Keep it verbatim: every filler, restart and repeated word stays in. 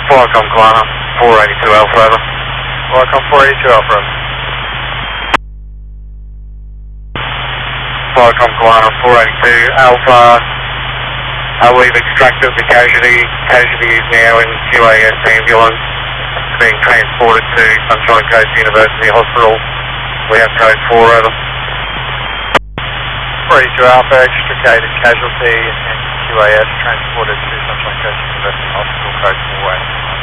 Flycom Kalana, four eighty-two Alpha, over. Flycom four eighty-two Alpha, over. Flycom Kalana, four eighty-two Alpha. Uh, we've extracted the casualty. Casualty is now in Q A S ambulance, being transported to Sunshine Coast University Hospital. We have code four, over. four eighty-two Alpha, extricated casualty and Q A S transported to Sunshine Coast University Hospital, code four.